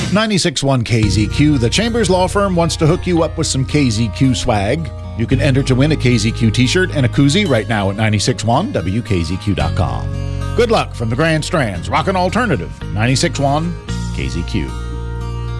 96.1 KZQ. The Chambers Law Firm wants to hook you up with some KZQ swag. You can enter to win a KZQ t-shirt and a koozie right now at 96.1 WKZQ.com. Good luck from the Grand Strands Rockin' Alternative, 96.1 KZQ.